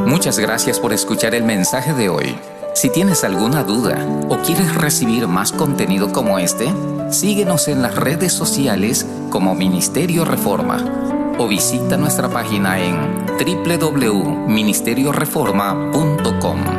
Muchas gracias por escuchar el mensaje de hoy. Si tienes alguna duda o quieres recibir más contenido como este, síguenos en las redes sociales como Ministerio Reforma o visita nuestra página en www.ministerioreforma.com.